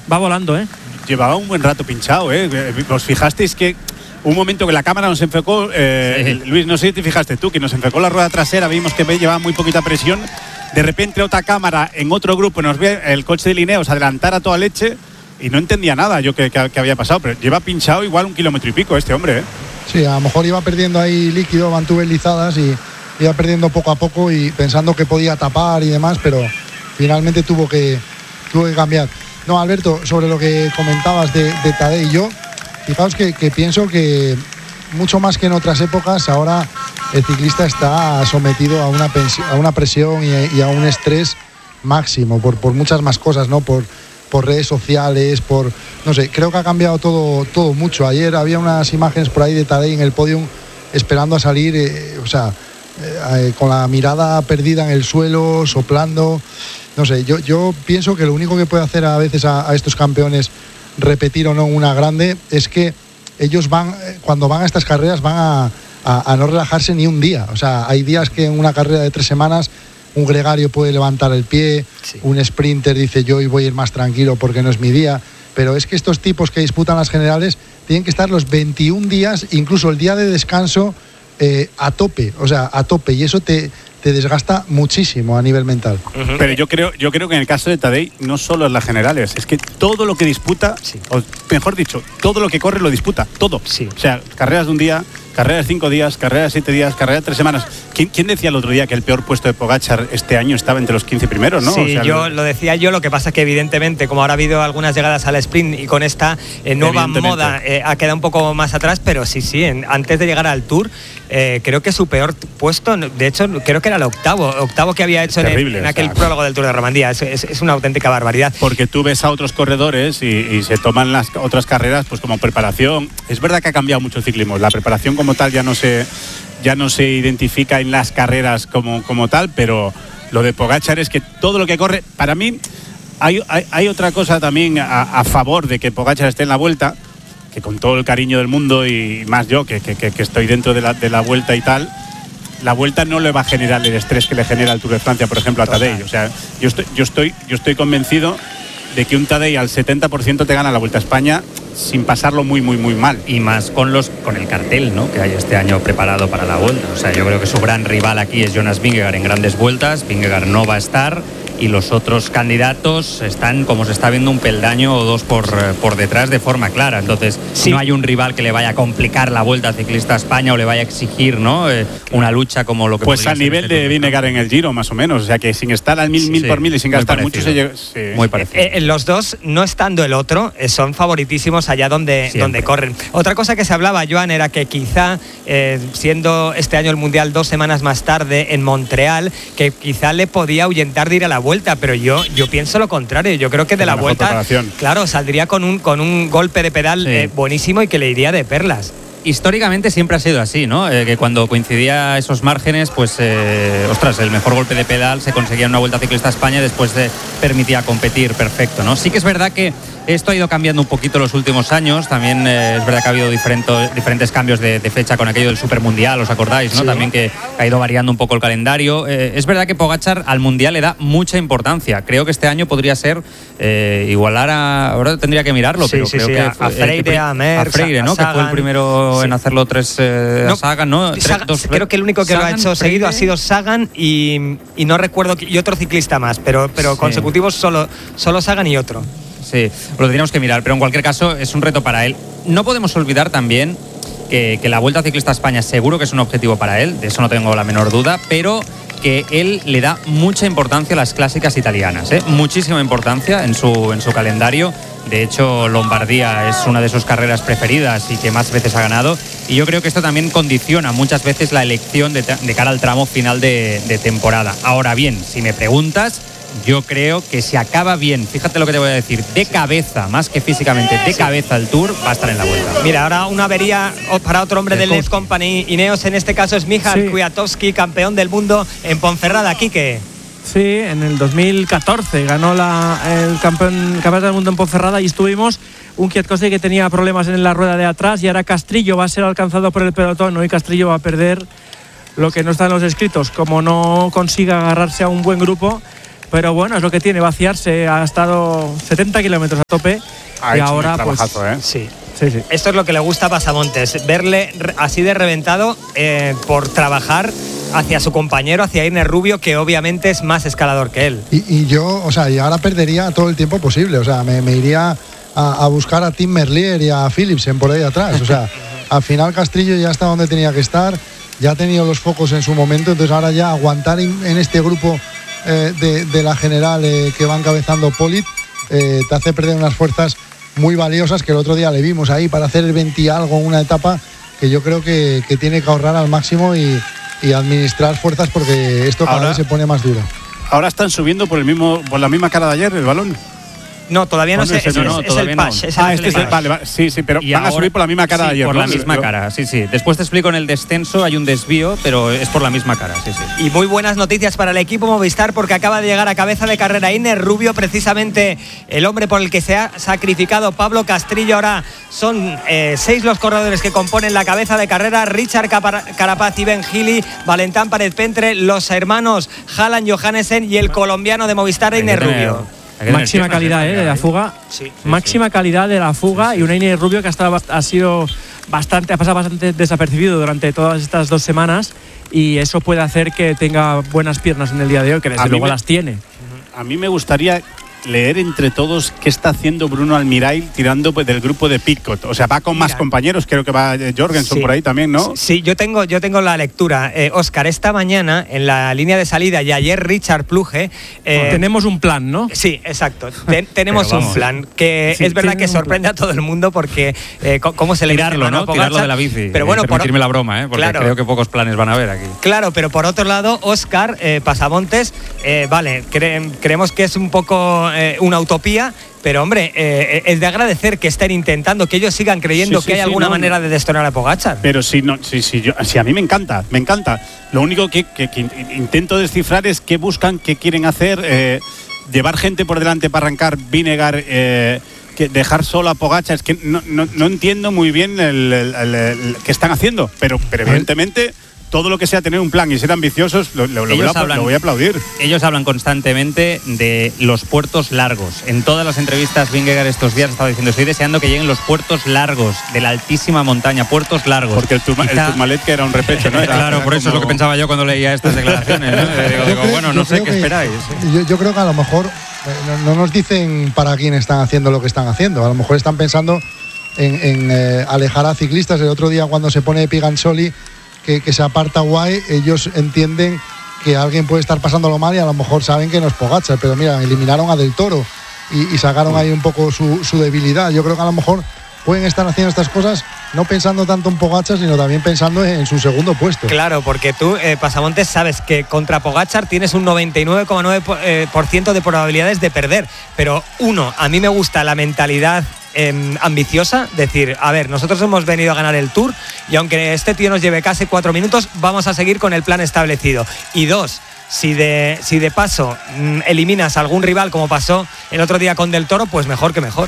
Va volando, ¿eh? Llevaba un buen rato pinchado, ¿eh? ¿Os fijasteis que un momento que la cámara nos enfocó, Sí. Luis, no sé si te fijaste tú, que nos enfocó la rueda trasera, vimos que llevaba muy poquita presión, de repente otra cámara en otro grupo nos ve el coche de Ineos adelantar a toda leche y no entendía nada yo que había pasado, pero lleva pinchado igual 1,5 kilómetros este hombre, ¿eh? Sí, a lo mejor iba perdiendo ahí líquido, mantubelizadas y iba perdiendo poco a poco y pensando que podía tapar y demás, pero finalmente tuvo que cambiar. No, Alberto, sobre lo que comentabas de Tadej, yo, fijaos que pienso que mucho más que en otras épocas, ahora el ciclista está sometido a una presión y a un estrés máximo por muchas más cosas, ¿no? Por redes sociales, no sé, creo que ha cambiado todo mucho. Ayer había unas imágenes por ahí de Tadej en el podium esperando a salir, con la mirada perdida en el suelo, soplando. No sé, yo pienso que lo único que puede hacer a veces a estos campeones repetir o no una grande es que ellos cuando van a estas carreras van a no relajarse ni un día. O sea, hay días que en una carrera de 3 semanas un gregario puede levantar el pie, sí. Un sprinter dice yo hoy voy a ir más tranquilo porque no es mi día, pero es que estos tipos que disputan las generales tienen que estar los 21 días, incluso el día de descanso, a tope, y eso te desgasta muchísimo a nivel mental. Uh-huh. Pero yo creo que en el caso de Tadej no solo es las generales, es que todo lo que disputa, sí. O mejor dicho, todo lo que corre lo disputa, todo. Sí. O sea, carreras de un día, carreras de 5 días, carreras de 7 días, carreras de 3 semanas. ¿Quién decía el otro día que el peor puesto de Pogačar este año estaba entre los 15 primeros, no? Sí, lo decía yo, lo que pasa es que evidentemente, como ahora ha habido algunas llegadas al sprint y con esta nueva moda ha quedado un poco más atrás, pero sí, antes de llegar al Tour, creo que su peor puesto, de hecho, creo que era el octavo que había hecho en aquel prólogo del Tour de Romandía. Es una auténtica barbaridad. Porque tú ves a otros corredores y se toman las otras carreras pues como preparación. Es verdad que ha cambiado mucho el ciclismo. La preparación como tal ya no se identifica en las carreras como tal, pero lo de Pogačar es que todo lo que corre, para mí hay otra cosa también a favor de que Pogačar esté en la Vuelta, que con todo el cariño del mundo y más yo que estoy dentro de la Vuelta y tal, la Vuelta no le va a generar el estrés que le genera el Tour de Francia, por ejemplo, a Tadej. O sea, yo estoy convencido de que un Tadej al 70% te gana la Vuelta a España sin pasarlo muy mal. Y más con el cartel, ¿no?, que hay este año preparado para la Vuelta. O sea, yo creo que su gran rival aquí es Jonas Vingegaard en grandes vueltas. Vingegaard no va a estar y los otros candidatos están, como se está viendo, un peldaño o dos por detrás de forma clara. Entonces, sí, no hay un rival que le vaya a complicar la Vuelta Ciclista a España o le vaya a exigir, ¿no?, una lucha como lo que pues al nivel de Vingegaard en el Giro, más o menos. O sea, que sin estar al mil por mil y sin gastar mucho se llega. Sí. Muy parecido. Los dos, no estando el otro, son favoritísimos allá donde corren. Otra cosa que se hablaba, Joan, era que quizá, siendo este año el Mundial 2 semanas más tarde en Montreal, que quizá le podía ahuyentar de ir a la Vuelta, pero yo pienso lo contrario. Yo creo que de la Vuelta, claro, saldría con un golpe de pedal buenísimo y que le iría de perlas. Históricamente siempre ha sido así, ¿no? Que cuando coincidía esos márgenes, pues, el mejor golpe de pedal se conseguía en una Vuelta Ciclista a España, después permitía competir perfecto, ¿no? Sí que es verdad que esto ha ido cambiando un poquito los últimos años. También es verdad que ha habido diferentes cambios de fecha con aquello del Supermundial, ¿os acordáis, no? Sí. También que ha ido variando un poco el calendario. Es verdad que Pogačar al Mundial le da mucha importancia. Creo que este año podría ser igualar ahora tendría que mirarlo, pero creo que a Freire, a Merckx, a Freire, ¿no? Sagan, que fue el primero en hacerlo Sagan, ¿no? Creo que el único que Sagan, lo ha hecho seguido ha sido Sagan y no recuerdo, y otro ciclista más, pero consecutivos solo Sagan y otro. Sí, lo tendríamos que mirar, pero en cualquier caso es un reto para él. No podemos olvidar también que la Vuelta Ciclista a España seguro que es un objetivo para él, de eso no tengo la menor duda, pero que él le da mucha importancia a las clásicas italianas, muchísima importancia en su calendario. De hecho, Lombardía es una de sus carreras preferidas y que más veces ha ganado. Y yo creo que esto también condiciona muchas veces la elección de cara al tramo final de temporada. Ahora bien, si me preguntas, yo creo que si acaba bien, fíjate lo que te voy a decir, de cabeza, más que físicamente, de cabeza el Tour, va a estar en la Vuelta. Mira, ahora una avería para otro hombre del Lev Company Ineos, en este caso es Michał Kwiatkowski, campeón del mundo en Ponferrada. Quique. Sí, en el 2014 ganó el campeonato del mundo en Ponferrada y estuvimos un Kwiatkowski que tenía problemas en la rueda de atrás y ahora Castrillo va a ser alcanzado por el pelotón, y Castrillo va a perder lo que no está en los escritos, como no consiga agarrarse a un buen grupo. pero bueno, es lo que tiene, vaciarse. Ha estado 70 kilómetros a tope y ahora pues... Sí. Sí. Esto es lo que le gusta a Pasamontes, verle así de reventado por trabajar hacia su compañero, hacia Irene Rubio, que obviamente es más escalador que él. Y yo, o sea, y ahora perdería todo el tiempo posible, o sea, me iría a buscar a Tim Merlier y a Philipsen por ahí atrás, o sea, al final Castrillo ya está donde tenía que estar, ya ha tenido los focos en su momento, entonces ahora ya aguantar en este grupo de la general que va encabezando Polit te hace perder unas fuerzas muy valiosas que el otro día le vimos ahí para hacer el 20 y algo en una etapa que yo creo que tiene que ahorrar al máximo y administrar fuerzas porque esto cada vez se pone más duro. Ahora están subiendo por la misma cara de ayer el balón. No, todavía no sé. Es el Pash. Vale, sí, pero y van a subir por la misma cara de ayer. Por la misma cara, sí. Después te explico en el descenso, hay un desvío, pero es por la misma cara, sí. Y muy buenas noticias para el equipo Movistar porque acaba de llegar a cabeza de carrera Irene Rubio, precisamente el hombre por el que se ha sacrificado Pablo Castrillo. Ahora son 6 los corredores que componen la cabeza de carrera: Richard Carapaz y Ben Healy, Valentán Párez Pentre, los hermanos Haaland Johannesen y el colombiano de Movistar, Irene Rubio. Máxima calidad de la fuga. Máxima calidad de la fuga y una Irene Rubio que ha pasado bastante desapercibido durante todas estas 2 semanas y eso puede hacer que tenga buenas piernas en el día de hoy, que desde luego las tiene. A mí me gustaría leer entre todos qué está haciendo Bruno Almirail tirando del grupo de Pidcock. O sea, va con más compañeros, creo que va Jorgensen por ahí también, ¿no? Sí, yo tengo la lectura. Óscar, esta mañana en la línea de salida y ayer Richard Pluje... tenemos un plan, ¿no? Sí, exacto. Tenemos un plan que es verdad que sorprende a todo el mundo porque cómo se le tirarlo, ¿no? Tirarlo de la bici. Pero bueno, permitirme la broma, porque creo que pocos planes van a haber aquí. Claro, pero por otro lado, Óscar Pasamontes, creemos que es un poco una utopía, pero hombre, es de agradecer que estén intentando, que ellos sigan creyendo que hay alguna manera de destronar a Pogačar. Pero si a mí me encanta. Lo único que intento descifrar es qué buscan, qué quieren hacer, llevar gente por delante para arrancar, Vinegar, dejar solo a Pogačar. Es que no entiendo muy bien qué están haciendo, pero evidentemente todo lo que sea tener un plan y ser ambiciosos lo voy a aplaudir. Ellos hablan constantemente de los puertos largos. En todas las entrevistas Vingegaard estos días ha estado diciendo: estoy deseando que lleguen los puertos largos de la altísima montaña, puertos largos. Porque el Tourmalet que era un repecho, ¿no? Claro, por eso es lo que pensaba yo cuando leía estas declaraciones, ¿no? No sé qué esperáis. Yo creo que a lo mejor no nos dicen para quién están haciendo lo que están haciendo. A lo mejor están pensando en alejar a ciclistas. El otro día cuando se pone Pigansoli que se aparta Guay, ellos entienden que alguien puede estar pasándolo mal y a lo mejor saben que no es Pogačar, pero mira, eliminaron a Del Toro y sacaron ahí un poco su debilidad. Yo creo que a lo mejor pueden estar haciendo estas cosas no pensando tanto en Pogačar, sino también pensando en su segundo puesto. Claro, porque tú, Pasamontes, sabes que contra Pogačar tienes un 99,9% de probabilidades de perder, pero a mí me gusta la mentalidad ambiciosa, decir, a ver, nosotros hemos venido a ganar el Tour y aunque este tío nos lleve casi 4 minutos, vamos a seguir con el plan establecido. Y 2, si de paso eliminas a algún rival como pasó el otro día con Del Toro, pues mejor que mejor.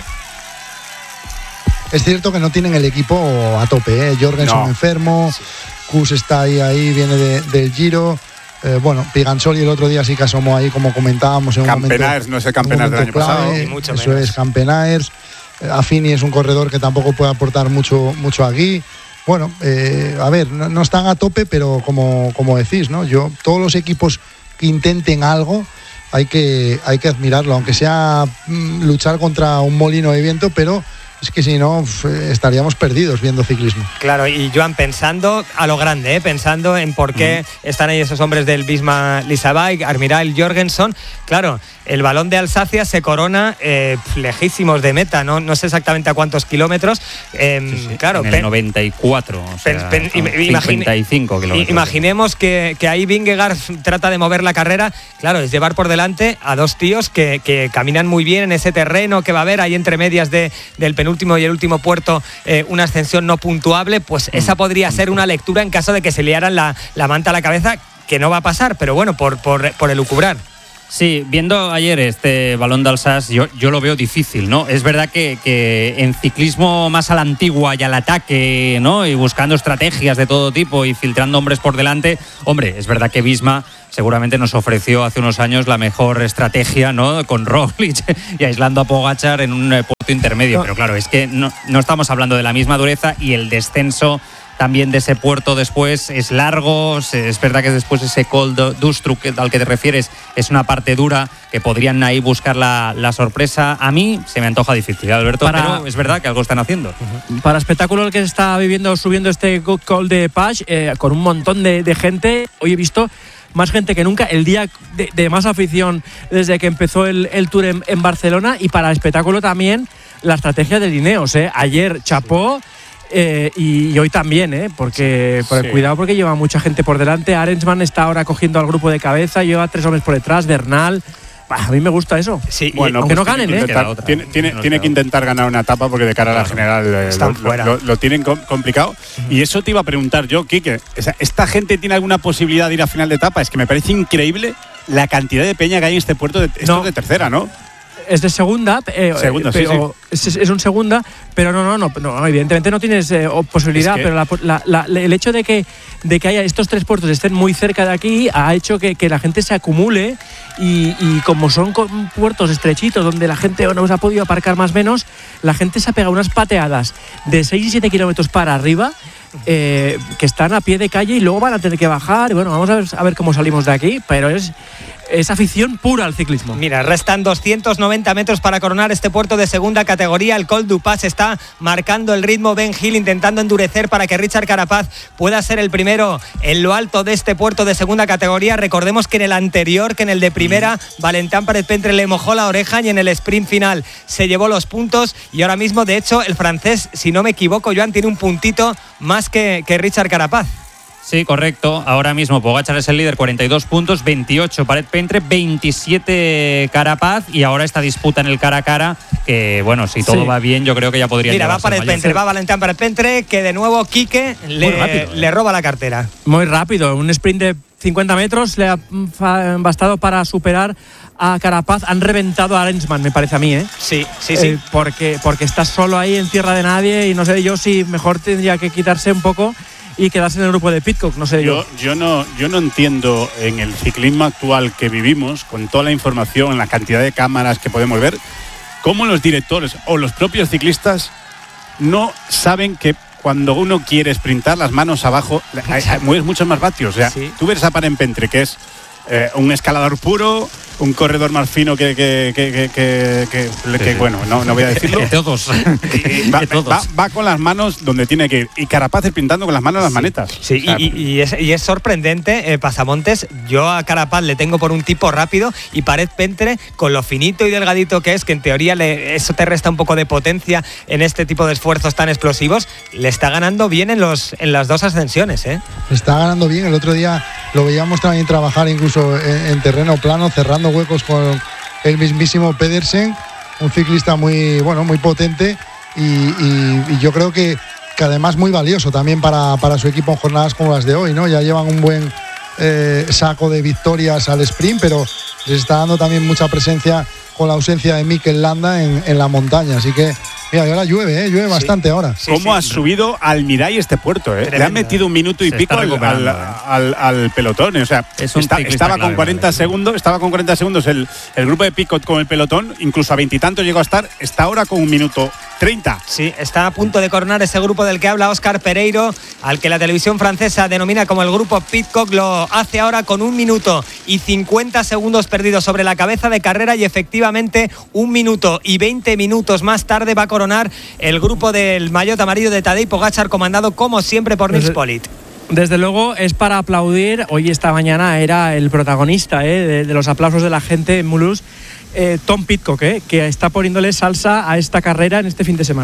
Es cierto que no tienen el equipo a tope, Jorgensen enfermo, Kuss está ahí, viene del Giro. Pigansoli el otro día sí que asomó ahí, como comentábamos, en un momento. Campenaers, no es el Campenaers del año pasado. Eso es, Campenaers. Affini es un corredor que tampoco puede aportar mucho aquí. Bueno, a ver, no están a tope, pero como decís, ¿no? Todos los equipos que intenten algo hay que admirarlo, aunque sea luchar contra un molino de viento, pero es que si no estaríamos perdidos viendo ciclismo. Claro, y Joan, pensando a lo grande, pensando en por qué están ahí esos hombres del Visma Leasabike, Almirail, Jorgensen. Claro, el balón de Alsacia se corona lejísimos de meta, no sé exactamente a cuántos kilómetros. Claro, en el 94, o sea, 55 kilómetros. Imaginemos que ahí Vingegaard trata de mover la carrera. Claro, es llevar por delante a 2 tíos que caminan muy bien en ese terreno que va a haber ahí entre medias del penúltimo y el último puerto, una ascensión no puntuable. Pues esa podría ser una lectura en caso de que se liaran la manta a la cabeza, que no va a pasar, pero bueno, por elucubrar. Sí, viendo ayer este Balón d'Alsace, yo lo veo difícil, ¿no? Es verdad que en ciclismo más a la antigua y al ataque, ¿no? Y buscando estrategias de todo tipo y filtrando hombres por delante, hombre, es verdad que Visma seguramente nos ofreció hace unos años la mejor estrategia, ¿no? Con Roglic y aislando a Pogačar en un puerto intermedio. Pero claro, es que no estamos hablando de la misma dureza y el descenso también de ese puerto después es largo. Es verdad que después ese Col d'Ustruc al que te refieres es una parte dura que podrían ahí buscar la sorpresa. A mí se me antoja difícil, Alberto, pero es verdad que algo están haciendo. Para espectáculo el que se está subiendo este Col de Page, con un montón de gente. Hoy he visto más gente que nunca, el día de más afición desde que empezó el Tour en Barcelona, y para espectáculo también la estrategia de Ineos. Ayer chapó. Y hoy también, porque cuidado, porque lleva mucha gente por delante. Arensman está ahora cogiendo al grupo de cabeza, lleva 3 hombres por detrás, Bernal. A mí me gusta eso. Sí, bueno, aunque pues no ganen, tiene que intentar ganar una etapa, porque de cara a la general lo tienen complicado. Y eso te iba a preguntar yo, Quique. ¿Esta gente tiene alguna posibilidad de ir a final de etapa? Es que me parece increíble la cantidad de peña que hay en este puerto. Esto es de tercera, ¿no? Es de segunda, segunda, pero sí. Es un segunda, pero no, evidentemente no tienes posibilidad, pero el hecho de que haya estos 3 puertos estén muy cerca de aquí ha hecho que la gente se acumule, y como son puertos estrechitos donde la gente no se ha podido aparcar más o menos, la gente se ha pegado unas pateadas de 6 y 7 kilómetros para arriba, que están a pie de calle y luego van a tener que bajar. Y bueno, vamos a ver cómo salimos de aquí, pero es afición pura al ciclismo. Mira, restan 290 metros para coronar este puerto de segunda categoría. El Col du Pas está marcando el ritmo. Ben Hill intentando endurecer para que Richard Carapaz pueda ser el primero en lo alto de este puerto de segunda categoría. Recordemos que en el anterior, que en el de primera, Valentin Pérez-Pentre le mojó la oreja y en el sprint final se llevó los puntos. Y ahora mismo, de hecho, el francés, si no me equivoco, Joan, tiene un puntito más que Richard Carapaz. Sí, correcto. Ahora mismo Pogačar es el líder, 42 puntos, 28 Pérez-Pentre, 27 Carapaz, y ahora esta disputa en el cara a cara, que bueno, si todo va bien, yo creo que ya podría llevarse. Mira, va Pérez-Pentre, va Valentin Pérez-Pentre, que de nuevo Quique le roba la cartera. Muy rápido, un sprint de 50 metros le ha bastado para superar a Carapaz. Han reventado a Arensman, me parece a mí, Sí. Porque estás solo ahí en tierra de nadie, y no sé yo si mejor tendría que quitarse un poco y quedarse en el grupo de Pidcock, no sé yo. Yo no entiendo, en el ciclismo actual que vivimos, con toda la información, la cantidad de cámaras que podemos ver, cómo los directores o los propios ciclistas no saben que cuando uno quiere sprintar, las manos abajo, mueves muchos más vatios. O sea, tú ves a Pérez-Pentre, que es un escalador puro, un corredor más fino que bueno, no voy a decirlo. De todos. Va con las manos donde tiene que ir. Y Carapaz pintando con las manos en las manetas. Sí, o sea, y es sorprendente, Pasamontes. Yo a Carapaz le tengo por un tipo rápido, y Pérez-Pentre, con lo finito y delgadito que es, que en teoría eso te resta un poco de potencia en este tipo de esfuerzos tan explosivos, le está ganando bien en las 2 ascensiones. Está ganando bien. El otro día lo veíamos también trabajar incluso en terreno plano, cerrando huecos con el mismísimo Pedersen, un ciclista muy potente, y yo creo que además muy valioso también para su equipo en jornadas como las de hoy, ¿no? Ya llevan un buen saco de victorias al sprint, pero les está dando también mucha presencia con la ausencia de Mikel Landa en la montaña, así que mira, ahora llueve bastante ahora. ¿Cómo ha subido Almiray este puerto? Le han metido 1 minuto y pico al pelotón. O sea, estaba con 40 segundos el grupo de Picot con el pelotón, incluso a 20 y tantos llegó a estar. Está ahora con 1 minuto 30. Sí, está a punto de coronar ese grupo del que habla Óscar Pereiro, al que la televisión francesa denomina como el grupo Pidcock. Lo hace ahora con 1 minuto y 50 segundos perdidos sobre la cabeza de carrera, y efectivamente 1 minuto y 20 minutos más tarde va a coronar el grupo del maillot amarillo de Tadej Pogačar, comandado como siempre por Nils Politt. Desde luego es para aplaudir. Hoy, esta mañana, era el protagonista de los aplausos de la gente en Mulhouse, Tom Pidcock, que está poniéndole salsa a esta carrera en este fin de semana.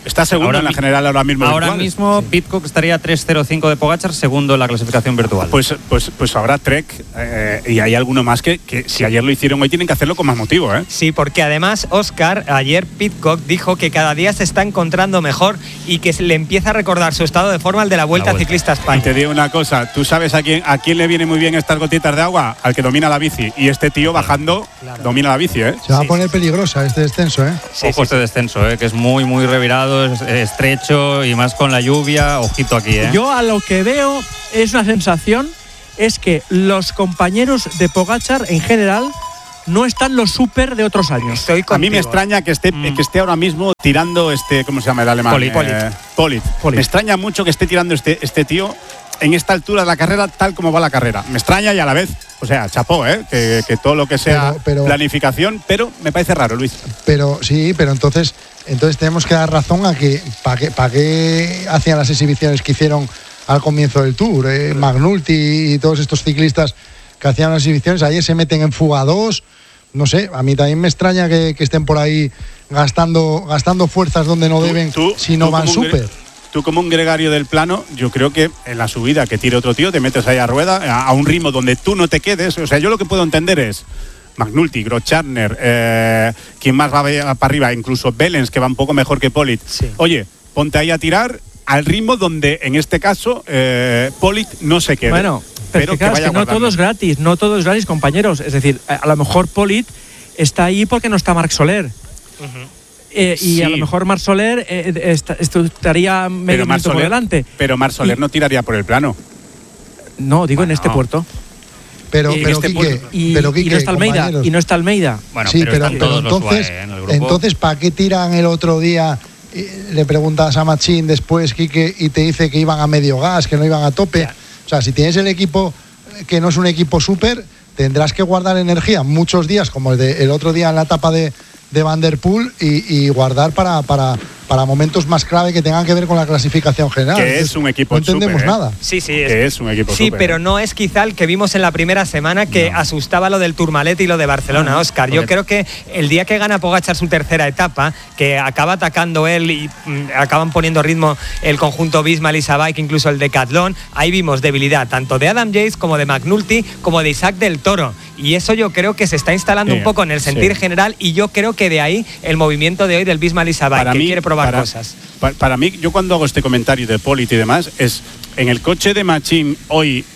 Está segundo en la general ahora mismo. Ahora virtual. mismo Pidcock estaría 3.05 de Pogačar, segundo en la clasificación virtual. Pues habrá Trek y hay alguno más que si ayer lo hicieron, hoy tienen que hacerlo con más motivo, ¿eh? Sí, porque además, Óscar, ayer Pidcock dijo que cada día se está encontrando mejor y que le empieza a recordar su estado de forma al de la Vuelta Ciclista a España. Y te digo una cosa, ¿tú sabes a quién le viene muy bien estas gotitas de agua? Al que domina la bici. Y este tío bajando domina la bici, ¿eh? Se va a poner peligrosa este descenso, ¿eh? Ojo este descenso, que es muy, muy revirado, es estrecho y más con la lluvia. Ojito aquí, ¿eh? Yo a lo que veo es una sensación, es que los compañeros de Pogačar en general no están los súper de otros años. A mí me extraña que esté ahora mismo tirando ¿cómo se llama el alemán? Polit. Me extraña mucho que esté tirando este tío en esta altura de la carrera, tal como va la carrera. Me extraña y a la vez, o sea, chapó, que todo lo que sea planificación, pero me parece raro, Luis. Pero sí, pero entonces tenemos que dar razón a que ¿para qué hacían las exhibiciones que hicieron al comienzo del Tour? McNulty y todos estos ciclistas que hacían las exhibiciones, ayer se meten en fuga 2. No sé, a mí también me extraña que estén por ahí gastando fuerzas donde no deben si no van súper. Tú como un gregario del plano, yo creo que en la subida que tire otro tío, te metes ahí a rueda, a un ritmo donde tú no te quedes. O sea, yo lo que puedo entender es McNulty, Grosschartner, quien más va para arriba, incluso Bellens, que va un poco mejor que Polit. Sí. Oye, ponte ahí a tirar al ritmo donde, en este caso, Polit no se quede. Bueno, pero claro, es que no todo es gratis, compañeros. Es decir, a lo mejor Polit está ahí porque no está Marc Soler. Y a lo mejor Marc Soler estaría medio minuto por delante. Pero Marc Soler no tiraría por el plano. No, digo en este puerto. Pero Quique, y no está Almeida. Bueno, sí, pero entonces, en el grupo. Entonces, ¿para qué tiran el otro día? Le preguntas a Machín después, Quique, y te dice que iban a medio gas, que no iban a tope. Ya. O sea, si tienes el equipo que no es un equipo súper, tendrás que guardar energía muchos días, como el otro día en la etapa de Van der Poel, y guardar para momentos más clave que tengan que ver con la clasificación general. Que es un equipo súper. No entendemos super, nada. Sí, es un equipo sí, super, pero no es quizá el que vimos en la primera semana que asustaba lo del Tourmalet y lo de Barcelona, Óscar. Yo creo que el día que gana Pogačar su tercera etapa, que acaba atacando él y acaban poniendo ritmo el conjunto Visma, Bike, incluso el Decathlon, ahí vimos debilidad tanto de Adam Yates como de McNulty como de Isaac del Toro. Y eso yo creo que se está instalando un poco en el sentir general, y yo creo que de ahí el movimiento de hoy del Visma Bike, que quiere probar cosas. Para mí, yo cuando hago este comentario de Polit y demás, es en el coche de Machín hoy,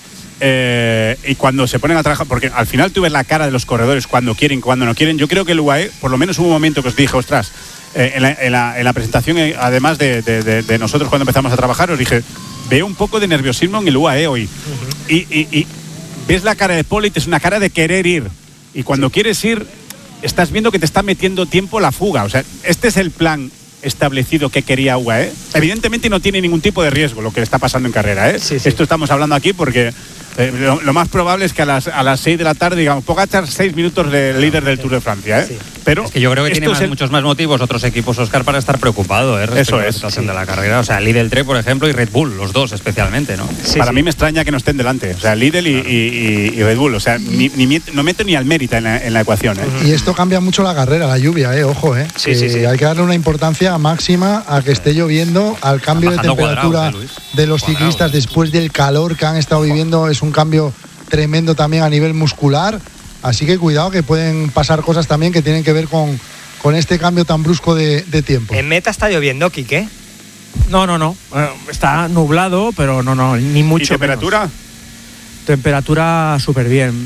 y cuando se ponen a trabajar, porque al final tú ves la cara de los corredores cuando quieren, cuando no quieren. Yo creo que el UAE, por lo menos hubo un momento que os dije, ostras, en la presentación, además de nosotros cuando empezamos a trabajar, os dije, veo un poco de nerviosismo en el UAE hoy. Y ves la cara de Polit, es una cara de querer ir. Y cuando quieres ir, estás viendo que te está metiendo tiempo la fuga. O sea, este es el plan establecido que quería UAE. Evidentemente no tiene ningún tipo de riesgo lo que le está pasando en carrera, ¿eh? Sí. Esto estamos hablando aquí porque lo más probable es que a las 6 de la tarde, digamos, Pogačar 6 minutos de líder del Tour de Francia, ¿eh? Sí. Pero es que yo creo que tiene muchos más motivos otros equipos, Óscar, para estar preocupado, respecto a la situación de la carrera. O sea, Lidl 3, por ejemplo, y Red Bull, los dos especialmente, ¿no? Para mí me extraña que no estén delante. O sea, Lidl y Red Bull. O sea, no meto ni al mérito en la ecuación, ¿eh? Y esto cambia mucho la carrera, la lluvia, ojo, Sí. Hay que darle una importancia máxima a que esté lloviendo, al cambio de temperatura de los ciclistas después del calor que han estado viviendo. Es un cambio tremendo también a nivel muscular. Así que cuidado, que pueden pasar cosas también que tienen que ver con este cambio tan brusco de tiempo. ¿En meta está lloviendo, Quique? No. Está nublado, pero no, ni mucho. ¿Y temperatura? Menos. Temperatura súper bien,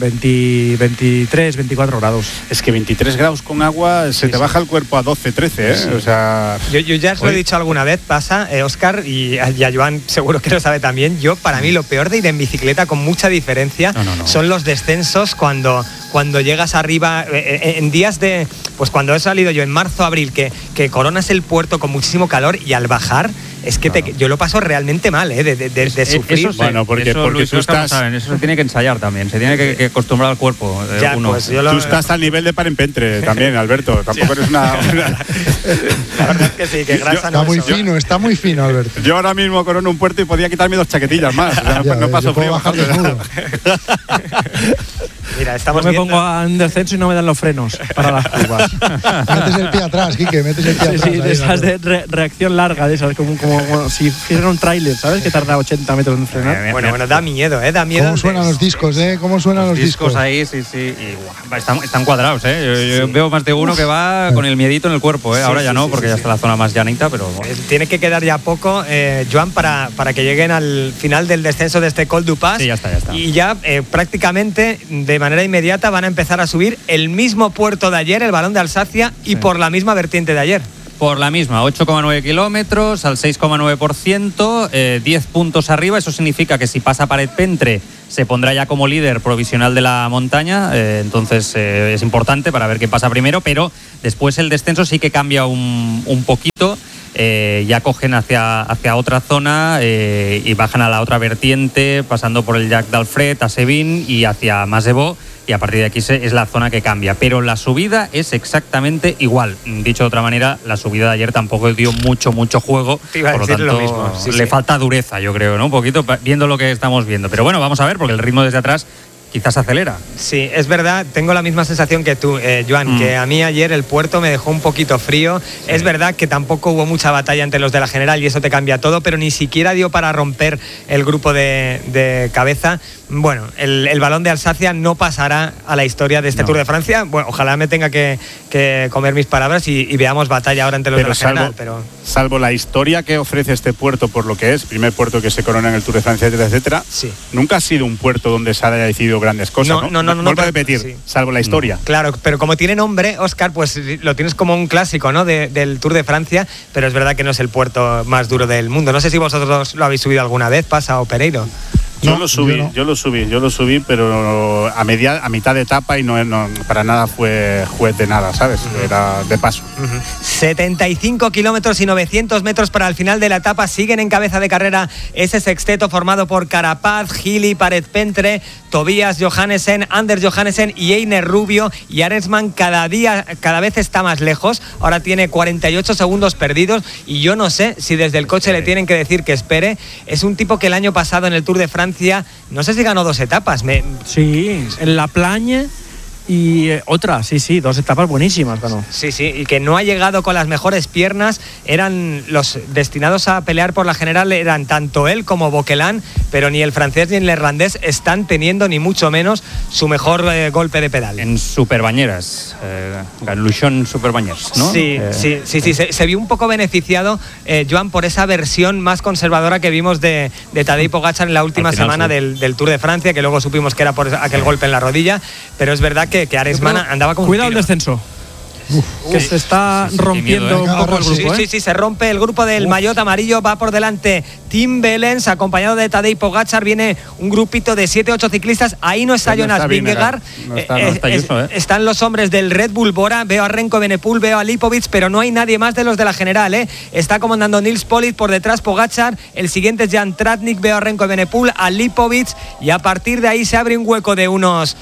23, 24 grados. Es que 23 grados con agua se te baja el cuerpo a 12, 13, ¿eh? Sí. O sea, yo ya os lo he dicho alguna vez, pasa, Óscar, y a Joan seguro que lo sabe también. Para mí lo peor de ir en bicicleta con mucha diferencia son los descensos cuando llegas arriba, en días de, pues cuando he salido yo en marzo, abril, que coronas el puerto con muchísimo calor, y al bajar es que yo lo paso realmente mal, de sufrir. Eso, bueno, porque tú estás... Eso se tiene que ensayar también, se tiene que acostumbrar al cuerpo. Pues tú estás al nivel de Parenpentre también, Alberto. Tampoco eres una... La verdad es que sí, que grasa está muy fino, Alberto. Yo ahora mismo corono un puerto y podía quitarme 2 chaquetillas más. O sea, no paso frío. Bajar desnudo. Mira, estamos no me viendo... pongo en descenso y no me dan los frenos para las curvas. Metes el pie atrás, Quique, metes el pie atrás. Sí, de esas de reacción larga, de esas, como si hiciera un tráiler, ¿sabes? Que tarda 80 metros en frenar. Bueno, da miedo, da miedo. ¿Cómo suenan los discos, ¿Cómo suenan los discos? Ahí, sí. Y, están cuadrados, Yo veo más de uno que va con el miedito en el cuerpo, Ahora ya no, porque ya está la zona más llanita, pero... Bueno. Tiene que quedar ya poco, Joan, para que lleguen al final del descenso de este Col du Pas. Sí, ya está. Y ya prácticamente de manera inmediata van a empezar a subir el mismo puerto de ayer, el Balón de Alsacia, y por la misma vertiente de ayer. Por la misma, 8,9 kilómetros al 6,9%, 10 puntos arriba. Eso significa que si pasa Paret Pentre se pondrá ya como líder provisional de la montaña. Entonces es importante para ver qué pasa primero, pero después el descenso sí que cambia un poquito. Ya cogen hacia otra zona y bajan a la otra vertiente, pasando por el Llac d'Alfred, a Sevin y hacia Masebó. Y a partir de aquí es la zona que cambia. Pero la subida es exactamente igual. Dicho de otra manera, la subida de ayer tampoco dio mucho juego. Por lo tanto, lo mismo. Le falta dureza, yo creo, ¿no? Un poquito, viendo lo que estamos viendo. Pero bueno, vamos a ver, porque el ritmo desde atrás quizás acelera. Sí, es verdad, tengo la misma sensación que tú, Joan, que a mí ayer el puerto me dejó un poquito frío. Sí. Es verdad que tampoco hubo mucha batalla entre los de la general y eso te cambia todo, pero ni siquiera dio para romper el grupo de cabeza. Bueno, el Balón de Alsacia no pasará a la historia de este Tour de Francia. Bueno, ojalá me tenga que comer mis palabras y veamos batalla ahora entre los de la general. Salvo la historia que ofrece este puerto por lo que es, primer puerto que se corona en el Tour de Francia, etcétera, nunca ha sido un puerto donde se haya decidido grandes cosas, ¿no? Vuelvo a repetir, salvo la historia. Claro, pero como tiene nombre, Óscar, pues lo tienes como un clásico, ¿no? Del Tour de Francia, pero es verdad que no es el puerto más duro del mundo. No sé si vosotros lo habéis subido alguna vez, Pasa o Pereiro. Yo lo subí, pero a mitad de etapa y no para nada fue juez de nada, ¿sabes? Era de paso. 75 kilómetros y 900 metros para el final de la etapa. Siguen en cabeza de carrera ese sexteto formado por Carapaz, Gili, Paret Pentre, Tobias Johannesen, Anders Johannesen y Einer Rubio. Y Arensman cada vez está más lejos. Ahora tiene 48 segundos perdidos y yo no sé si desde el coche le tienen que decir que espere. Es un tipo que el año pasado en el Tour de Francia, no sé si ganó 2 etapas. Sí, en La Plagne y otra, 2 etapas buenísimas ganó. Sí, y que no ha llegado con las mejores piernas. Eran los destinados a pelear por la general, eran tanto él como Boquelin, pero ni el francés ni el neerlandés están teniendo ni mucho menos su mejor golpe de pedal. En Superbañeras, Luchon Superbañeras, ¿no? Sí, se vio un poco beneficiado, Joan, por esa versión más conservadora que vimos de Tadej Pogačar en la última semana del Tour de Francia, que luego supimos que era por aquel golpe en la rodilla, pero es verdad que Arensman andaba con cuidado el descenso. Que se está rompiendo un poco el grupo. Sí, se rompe el grupo del maillot amarillo. Va por delante Tim Wellens, acompañado de Tadej Pogačar. Viene un grupito de 7-8 ciclistas. Ahí no está Jonas Vingegaard. Están los hombres del Red Bull Bora. Veo a Renko Evenepoel, veo a Lipovic, pero no hay nadie más de los de la general. Está comandando Nils Politt, por detrás Pogačar. El siguiente es Jan Tratnik. Veo a Renko Evenepoel, a Lipovic, y a partir de ahí se abre un hueco de unos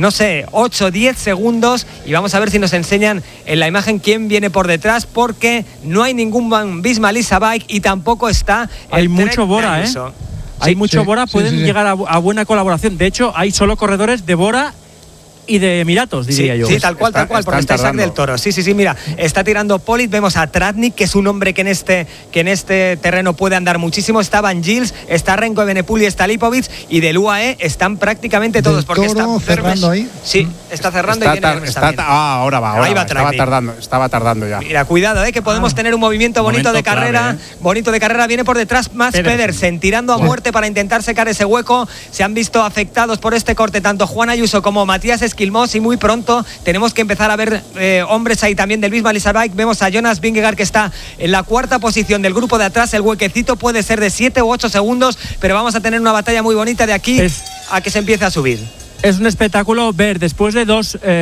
8-10 segundos y vamos a ver si nos enseñan en la imagen quién viene por detrás, porque no hay ningún Visma Lease a Bike y tampoco está hay mucho Bora, hay mucho Bora, pueden llegar a buena colaboración. De hecho, hay solo corredores de Bora y de Emiratos, diría yo. Sí, tal cual, porque está Isaac del Toro. Sí, mira, está tirando Politt, vemos a Tratnik, que es un hombre que en este terreno puede andar muchísimo. Está Van Gils, está Renko Evenepoel y está Lipovic, y del UAE están prácticamente todos, porque está cerrando ahí. Sí, está cerrando y viene ahora va. Ahí va Tratnik. Estaba tardando ya. Mira, cuidado, que podemos tener un movimiento bonito de carrera. Bonito de carrera, viene por detrás Mats Pedersen, tirando a muerte para intentar secar ese hueco. Se han visto afectados por este corte tanto Juan Ayuso como Matías Esquilmós, y muy pronto tenemos que empezar a ver hombres ahí también del Visma Lease a Bike. Vemos a Jonas Vingegaard, que está en la 4ª posición del grupo de atrás. El huequecito puede ser de 7 u 8 segundos, pero vamos a tener una batalla muy bonita de aquí a que se empiece a subir. Es un espectáculo ver, después de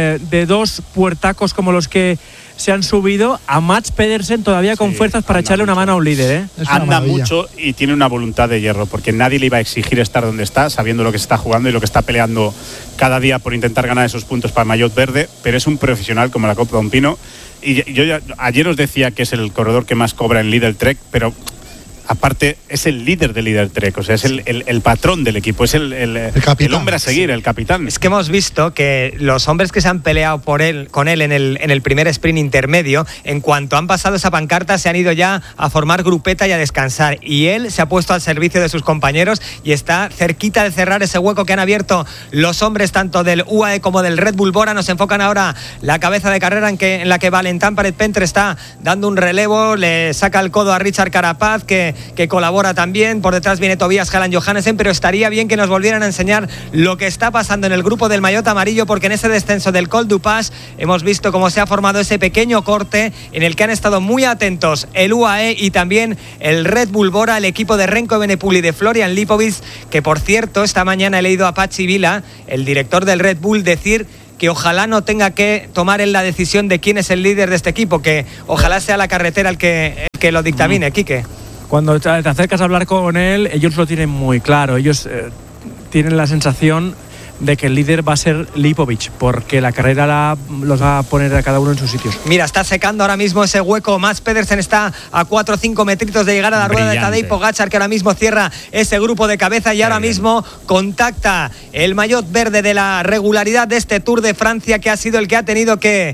dos puertacos como los que se han subido, a Mats Pedersen todavía con fuerzas para echarle una mano a un líder. Anda mucho y tiene una voluntad de hierro, porque nadie le iba a exigir estar donde está, sabiendo lo que se está jugando y lo que está peleando cada día por intentar ganar esos puntos para el maillot verde, pero es un profesional como la Copa Don Pino. Y yo ayer os decía que es el corredor que más cobra en Lidl Trek, pero aparte es el líder del Líder Trek, o sea, es el patrón del equipo, es el hombre a seguir, el capitán. Es que hemos visto que los hombres que se han peleado con él en el primer sprint intermedio, en cuanto han pasado esa pancarta, se han ido ya a formar grupeta y a descansar. Y él se ha puesto al servicio de sus compañeros y está cerquita de cerrar ese hueco que han abierto los hombres tanto del UAE como del Red Bull Bora. Nos enfocan ahora la cabeza de carrera en la que Valentin Paret-Pentre está dando un relevo, le saca el codo a Richard Carapaz, que colabora también. Por detrás viene Tobias Halland Johannessen, pero estaría bien que nos volvieran a enseñar lo que está pasando en el grupo del maillot amarillo, porque en ese descenso del Col du Pas hemos visto cómo se ha formado ese pequeño corte en el que han estado muy atentos el UAE y también el Red Bull Bora, el equipo de Renko Evenepoel y de Florian Lipovic, que por cierto esta mañana he leído a Patxi Vila, el director del Red Bull, decir que ojalá no tenga que tomar él la decisión de quién es el líder de este equipo, que ojalá sea la carretera el que lo dictamine. Quique. Cuando te acercas a hablar con él, ellos lo tienen muy claro. Ellos tienen la sensación de que el líder va a ser Lipovic, porque la carrera los va a poner a cada uno en sus sitios. Mira, está secando ahora mismo ese hueco. Mads Pedersen está a 4 o 5 metritos de llegar a la rueda de Tadej Pogačar, que ahora mismo cierra ese grupo de cabeza y ahora mismo contacta el maillot verde de la regularidad de este Tour de Francia, que ha sido el que ha tenido que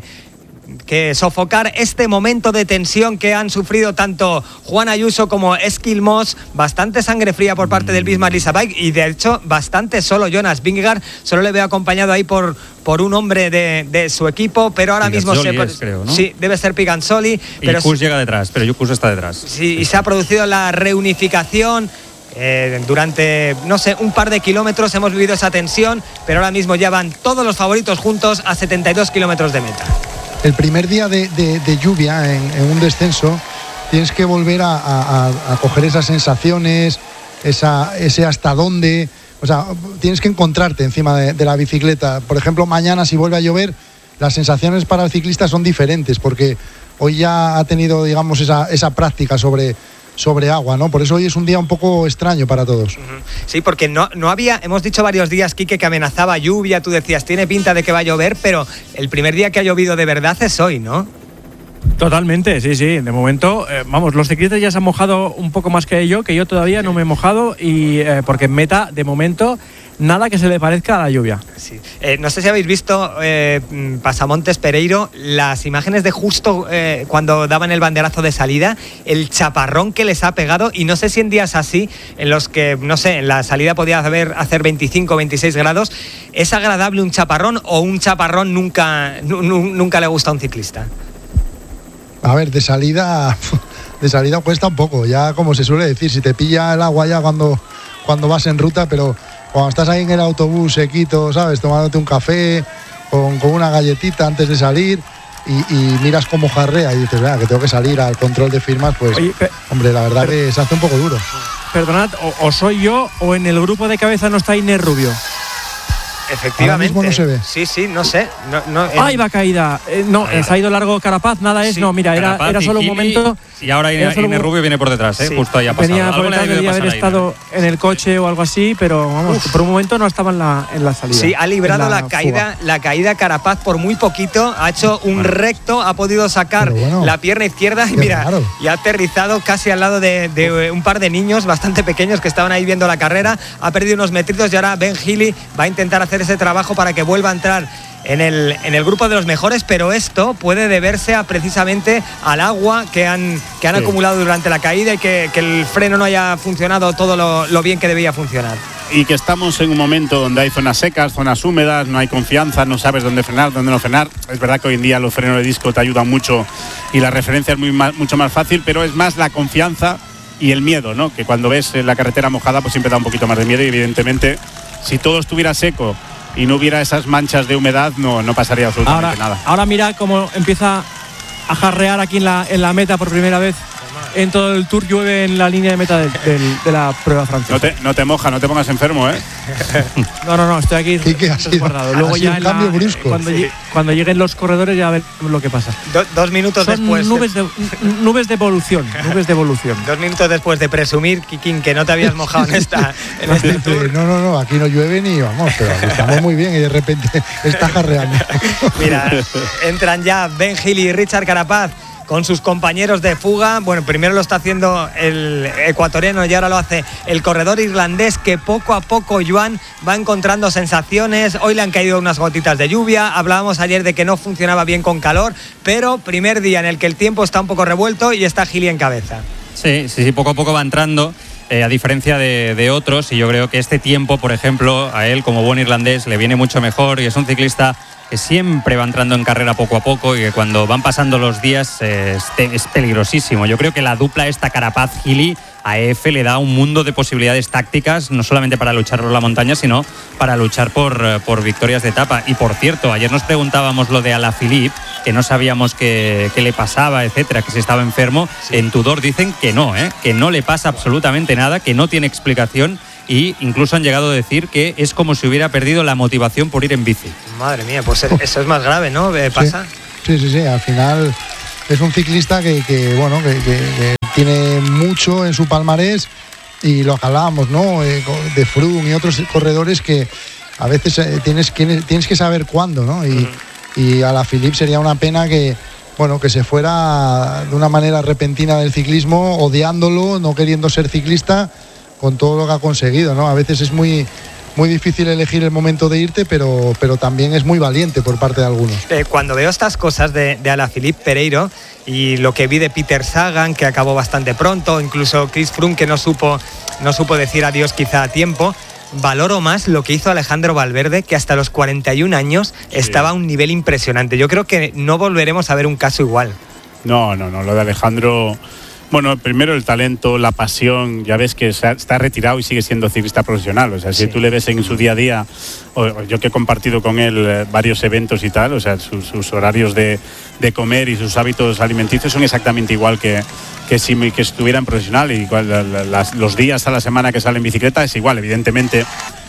sofocar este momento de tensión que han sufrido tanto Juan Ayuso como Eskil Moss. Bastante sangre fría por parte del Bismarck Bike y de hecho bastante solo Jonas Vingegaard. Solo le veo acompañado ahí por un hombre de su equipo, pero ahora mismo creo, ¿no? Sí, debe ser Piganzoli. Pero Kuss llega detrás, pero Kuss está detrás. Sí, y se ha producido la reunificación. Durante, no sé, un par de kilómetros hemos vivido esa tensión, pero ahora mismo ya van todos los favoritos juntos a 72 kilómetros de meta. El primer día de lluvia en un descenso tienes que volver a coger esas sensaciones, ese hasta dónde, o sea, tienes que encontrarte encima de la bicicleta. Por ejemplo, mañana si vuelve a llover, las sensaciones para el ciclista son diferentes, porque hoy ya ha tenido, digamos, esa práctica sobre agua, ¿no? Por eso hoy es un día un poco extraño para todos. Sí, porque no había, hemos dicho varios días, Quique, que amenazaba lluvia, tú decías, tiene pinta de que va a llover, pero el primer día que ha llovido de verdad es hoy, ¿no? Totalmente, sí. De momento, vamos, los ciclistas ya se han mojado un poco más que yo todavía no me he mojado, y porque en meta, de momento, nada que se le parezca a la lluvia. Sí. No sé si habéis visto Pasamontes Pereiro, las imágenes de justo cuando daban el banderazo de salida, el chaparrón que les ha pegado, y no sé si en días así, en los que, no sé, en la salida podía hacer 25 o 26 grados, ¿es agradable un chaparrón o un chaparrón nunca le gusta a un ciclista? A ver, de salida cuesta un poco, ya como se suele decir, si te pilla el agua ya cuando vas en ruta, pero cuando estás ahí en el autobús sequito, ¿sabes? Tomándote un café con una galletita antes de salir y miras cómo jarrea y dices, que tengo que salir al control de firmas, pues, oye, hombre, la verdad que se hace un poco duro. Perdonad, o soy yo o en el grupo de cabeza no está Inés Rubio. Efectivamente. Ahora mismo no se ve. Sí, no sé. ¡Ay, va caída! Se ha ido largo Carapaz, nada es. Sí, no, mira, era solo un momento. Y ahora Inés Rubio viene por detrás, sí. Justo ahí ha pasado. Venía por detrás, debía haber estado en el coche o algo así, pero vamos, por un momento no estaba en la salida. Sí, ha librado la caída Carapaz por muy poquito, ha hecho un recto, ha podido sacar la pierna izquierda y mira, y ha aterrizado casi al lado de un par de niños bastante pequeños que estaban ahí viendo la carrera, ha perdido unos metritos y ahora Ben Healy va a intentar hacer ese trabajo para que vuelva a entrar en el grupo de los mejores, pero esto puede deberse precisamente al agua que han acumulado durante la caída y que el freno no haya funcionado todo lo bien que debía funcionar. Y que estamos en un momento donde hay zonas secas, zonas húmedas, no hay confianza, no sabes dónde frenar, dónde no frenar. Es verdad que hoy en día los frenos de disco te ayudan mucho y la referencia es mucho más fácil, pero es más la confianza y el miedo, ¿no? Que cuando ves la carretera mojada pues siempre da un poquito más de miedo y evidentemente si todo estuviera seco y no hubiera esas manchas de humedad, no pasaría absolutamente nada. Ahora mira cómo empieza a jarrear aquí en la meta por primera vez. En todo el Tour llueve en la línea de meta de la prueba francesa. No te mojas, no te pongas enfermo, ¿eh? No, estoy aquí resguardado. Luego ya cambio brusco. Cuando lleguen los corredores ya veremos lo que pasa. 2 minutos después. Nubes de evolución. 2 minutos después de presumir, Kikín, que no te habías mojado en este Tour. No, aquí no llueve ni vamos, pero estamos muy bien y de repente está jarreando. Mira, entran ya Ben Healy y Richard Carapaz con sus compañeros de fuga. Bueno, primero lo está haciendo el ecuatoriano y ahora lo hace el corredor irlandés, que poco a poco, Joan, va encontrando sensaciones. Hoy le han caído unas gotitas de lluvia. Hablábamos ayer de que no funcionaba bien con calor, pero primer día en el que el tiempo está un poco revuelto y está Gili en cabeza. Sí, poco a poco va entrando. A diferencia de otros, y yo creo que este tiempo, por ejemplo, a él como buen irlandés le viene mucho mejor, y es un ciclista que siempre va entrando en carrera poco a poco y que cuando van pasando los días es peligrosísimo. Yo creo que la dupla esta Carapaz-Gili a EF le da un mundo de posibilidades tácticas, no solamente para luchar por la montaña, sino para luchar por victorias de etapa. Y por cierto, ayer nos preguntábamos lo de Alaphilippe, que no sabíamos qué le pasaba, etcétera, que si estaba enfermo. Sí. En Tudor dicen que no le pasa absolutamente nada, que no tiene explicación, y incluso han llegado a decir que es como si hubiera perdido la motivación por ir en bici. Madre mía, pues eso es más grave, ¿no? ¿Pasa? Sí, al final es un ciclista que tiene mucho en su palmarés, y lo que hablábamos, ¿no? De Froome y otros corredores que a veces tienes que saber cuándo, ¿no? Y Alaphilippe sería una pena que se fuera de una manera repentina del ciclismo, odiándolo, no queriendo ser ciclista, con todo lo que ha conseguido, ¿no? A veces es muy difícil elegir el momento de irte, pero también es muy valiente por parte de algunos. Cuando veo estas cosas de Alaphilippe Pereiro y lo que vi de Peter Sagan, que acabó bastante pronto, incluso Chris Froome, que no supo decir adiós quizá a tiempo, valoro más lo que hizo Alejandro Valverde, que hasta los 41 años estaba a un nivel impresionante. Yo creo que no volveremos a ver un caso igual. No, lo de Alejandro... Bueno, primero el talento, la pasión, ya ves que está retirado y sigue siendo ciclista profesional. O sea, si tú le ves en su día a día, o yo que he compartido con él varios eventos y tal, o sea, sus horarios de comer y sus hábitos alimenticios son exactamente igual que si que estuviera en profesional. Y los días a la semana que sale en bicicleta es igual, evidentemente,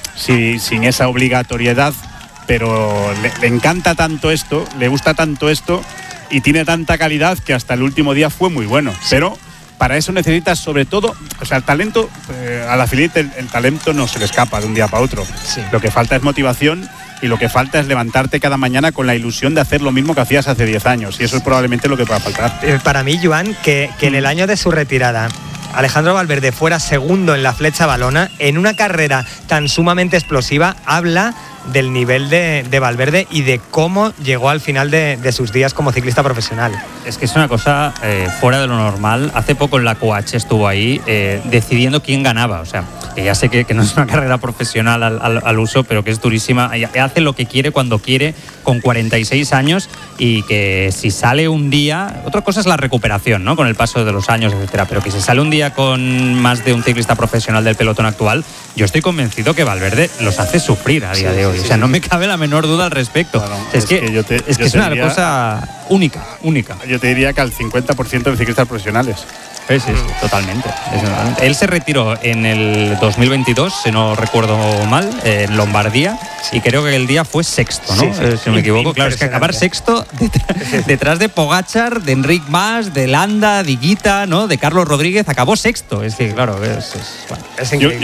sin esa obligatoriedad, pero le encanta tanto esto, le gusta tanto esto y tiene tanta calidad que hasta el último día fue muy bueno. Sí. Pero para eso necesitas sobre todo, o sea, el talento, a Alaphilippe el talento no se le escapa de un día para otro. Sí. Lo que falta es motivación y lo que falta es levantarte cada mañana con la ilusión de hacer lo mismo que hacías hace 10 años. Y eso es probablemente lo que va a faltar. Para mí, Joan, que en el año de su retirada Alejandro Valverde fuera segundo en la Flecha Valona, en una carrera tan sumamente explosiva, habla del nivel de Valverde y de cómo llegó al final de sus días como ciclista profesional. Es que es una cosa fuera de lo normal. Hace poco en la Coach estuvo ahí decidiendo quién ganaba. O sea, que ya sé que no es una carrera profesional al uso, pero que es durísima. Hace lo que quiere cuando quiere, con 46 años, y que si sale un día... Otra cosa es la recuperación, ¿no? Con el paso de los años, etcétera. Pero que si sale un día con más de un ciclista profesional del pelotón actual, yo estoy convencido que Valverde los hace sufrir a día de hoy. O sea, no me cabe la menor duda al respecto. Bueno, es que es una cosa única. Yo te diría que al 50% de ciclistas profesionales. Sí, totalmente. Él se retiró en el 2022, si no recuerdo mal, en Lombardía, y creo que el día fue sexto, ¿no? Si no me equivoco. Claro, es que acabar sexto detrás de Pogačar, de Enric Mas, de Landa, de Higuita, ¿no? De Carlos Rodríguez, acabó sexto. Es que, claro, es increíble.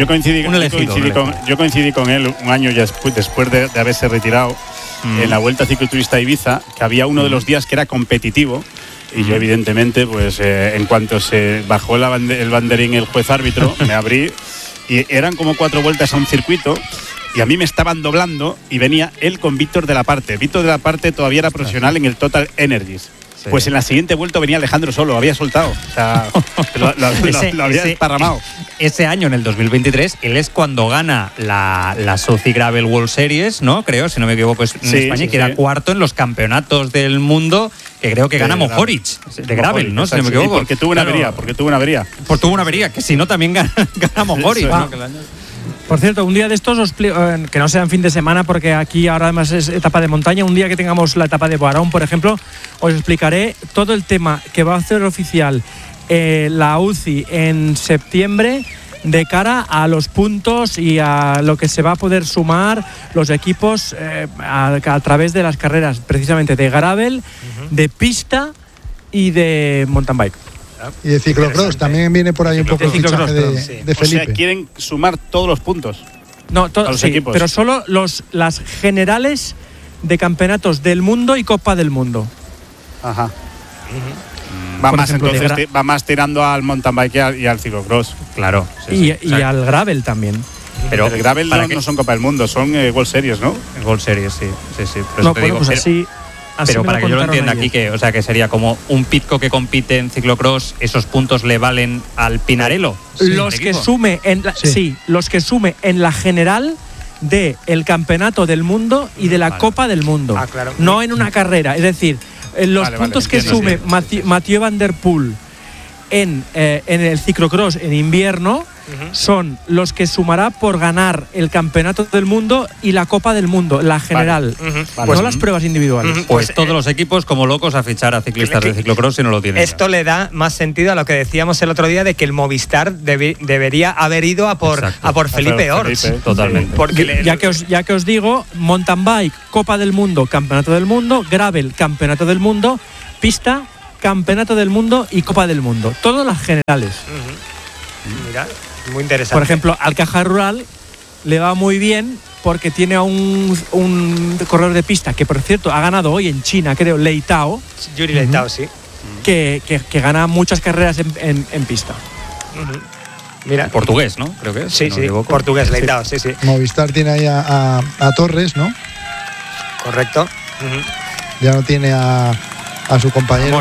Yo coincidí con él un año ya después de haberse retirado en la Vuelta Cicloturista Ibiza, que había uno de los días que era competitivo. Y yo, evidentemente, pues en cuanto se bajó el banderín el juez árbitro, me abrí y eran como 4 vueltas a un circuito y a mí me estaban doblando y venía él con Víctor de la Parte. Víctor de la Parte todavía era profesional en el Total Energies. Sí. Pues en la siguiente vuelta venía Alejandro solo, lo había soltado. O sea, lo había esparramado. Ese año, en el 2023, él es cuando gana la Soci Gravel World Series, ¿no? Creo, si no me equivoco, es en España, y queda cuarto en los campeonatos del mundo, que creo que gana Mohoric, de Gravel, ¿no? Si no me equivoco. Porque tuvo una avería. Pues tuvo una avería, que si no también gana Mohoric, ¿no? Por cierto, un día de estos, que no sea en fin de semana, porque aquí ahora además es etapa de montaña, un día que tengamos la etapa de Boarón, por ejemplo, os explicaré todo el tema que va a hacer oficial la UCI en septiembre de cara a los puntos y a lo que se va a poder sumar los equipos a través de las carreras, precisamente de gravel, de pista y de mountain bike. Y de ciclocross, también viene por ahí un poco el fichaje de Felipe. O sea, quieren sumar todos los puntos. No, todos los equipos. Pero solo las generales de campeonatos del mundo y Copa del Mundo. Ajá. Va por más, ejemplo, entonces, va más tirando al mountain bike y al ciclocross. Claro. y al gravel también. Pero el gravel no son Copa del Mundo, son World Series, ¿no? World Series, sí. Por No, eso te digo, pues así pero me para lo que yo lo contaron entienda ayer. aquí, que sería como un Pidcock que compite en ciclocross, esos puntos le valen al Pinarello. Los que sume los que sume en la general de el campeonato del mundo y de la Copa del Mundo. Claro. No en una carrera. Es decir, los puntos que sume Mathieu Van Der Poel en el ciclocross en invierno son los que sumará por ganar el campeonato del mundo y la Copa del Mundo, la general. No las pruebas individuales. Pues todos los equipos como locos a fichar a ciclistas de ciclocross si no lo tienen. Esto le da más sentido a lo que decíamos el otro día de que el Movistar debería haber ido a por Felipe Ors. Totalmente. Porque ya que os digo, mountain bike, Copa del Mundo, Campeonato del Mundo, gravel, Campeonato del Mundo, pista, Campeonato del Mundo y Copa del Mundo. Todas las generales. Mira, muy interesante. Por ejemplo, al Caja Rural le va muy bien porque tiene a un corredor de pista que, por cierto, ha ganado hoy en China, creo, Lei Tao. Yuri Lei Tao, sí. Que gana muchas carreras en pista. Mira. Portugués, ¿no? Creo que es. Sí, si no me equivoco. Portugués, Lei Tao, sí. Movistar tiene ahí a Torres, ¿no? Correcto. Ya no tiene a su compañero,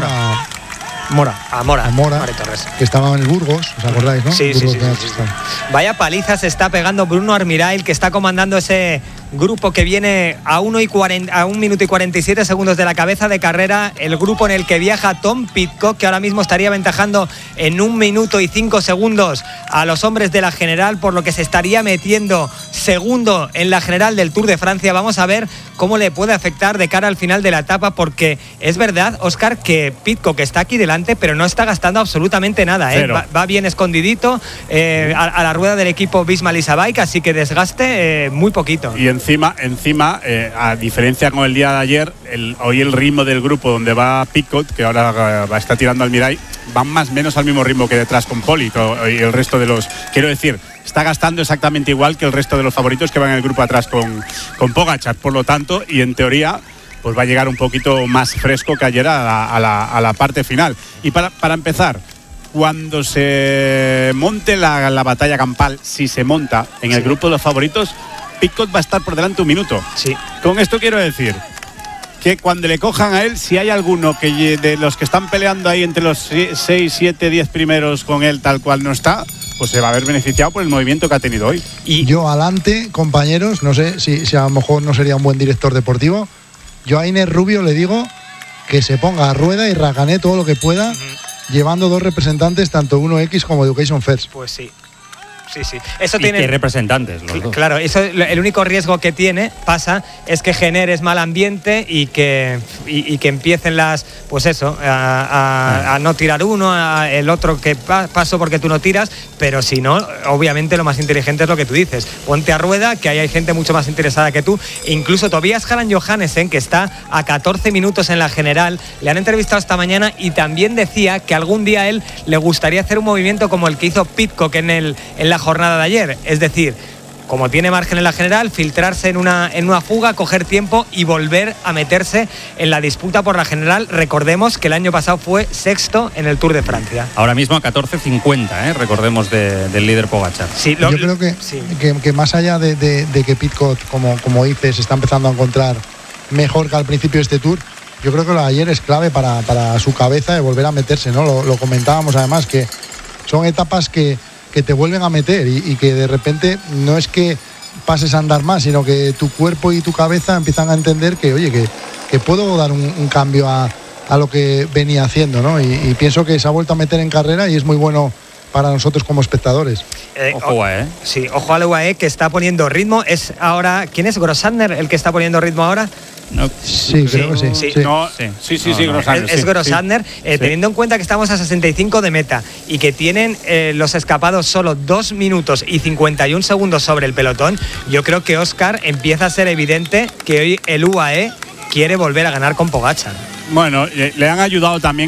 a Mora Torres, que estaba en el Burgos, ¿os acordáis, no? Sí. Burgos, Vaya paliza se está pegando Bruno Armirail, que está comandando ese grupo que viene a 1 minuto y 47 segundos de la cabeza de carrera, el grupo en el que viaja Tom Pidcock, que ahora mismo estaría aventajando en 1 minuto y 5 segundos a los hombres de la general, por lo que se estaría metiendo segundo en la general del Tour de Francia. Vamos a ver cómo le puede afectar de cara al final de la etapa, porque es verdad, Óscar, que Pidcock está aquí delante, pero no está gastando absolutamente nada, va bien escondidito a la rueda del equipo Visma Lease Bike, así que desgaste muy poquito. Y encima, a diferencia con el día de ayer, hoy el ritmo del grupo donde va Pidcock, que ahora está tirando al Mirai, van más o menos al mismo ritmo que detrás con Poli y el resto de los... Quiero decir, está gastando exactamente igual que el resto de los favoritos que van en el grupo atrás con Pogačar, por lo tanto, y en teoría pues va a llegar un poquito más fresco que ayer a la parte final. Y para empezar, cuando se monte la batalla campal, si se monta en el grupo de los favoritos, Pidcock va a estar por delante 1 minuto. Sí. Con esto quiero decir que cuando le cojan a él, si hay alguno que de los que están peleando ahí entre los 6, 7, 10 primeros con él tal cual no está, pues se va a ver beneficiado por el movimiento que ha tenido hoy. Y yo adelante, compañeros, no sé si a lo mejor no sería un buen director deportivo, yo a Inés Rubio le digo que se ponga a rueda y racanee todo lo que pueda, llevando 2 representantes, tanto 1X como Education First. Pues sí. Eso y tiene que representantes los dos. Claro, eso, el único riesgo que es que generes mal ambiente y que empiecen pues eso, a no tirar uno, el otro que paso porque tú no tiras, pero si no, obviamente lo más inteligente es lo que tú dices, ponte a rueda, que ahí hay gente mucho más interesada que tú. Incluso Tobias Harald Johannessen, que está a 14 minutos en la general, le han entrevistado esta mañana y también decía que algún día a él le gustaría hacer un movimiento como el que hizo Pidcock en la jornada de ayer, es decir, como tiene margen en la general, filtrarse en una fuga, coger tiempo y volver a meterse en la disputa por la general. Recordemos que el año pasado fue sexto en el Tour de Francia. Ahora mismo a 14.50, recordemos del líder Pogačar. Sí, yo creo que más allá de que Pidcock, como dices, está empezando a encontrar mejor que al principio de este Tour, yo creo que lo de ayer es clave para su cabeza de volver a meterse, ¿no? Lo comentábamos además, que son etapas que te vuelven a meter y que de repente no es que pases a andar más, sino que tu cuerpo y tu cabeza empiezan a entender que, oye, que puedo dar un cambio a lo que venía haciendo, ¿no? Y pienso que se ha vuelto a meter en carrera y es muy bueno para nosotros como espectadores. Ojo UAE. Sí, ojo al UAE, que está poniendo ritmo. Es ahora, ¿quién es? ¿Grossander el que está poniendo ritmo ahora? No. Sí, creo que sí. Sí, Grossander. Es Grossander, teniendo en cuenta que estamos a 65 de meta y que tienen los escapados solo 2 minutos y 51 segundos sobre el pelotón, yo creo que Óscar empieza a ser evidente que hoy el UAE quiere volver a ganar con Pogačar. Bueno, le han ayudado también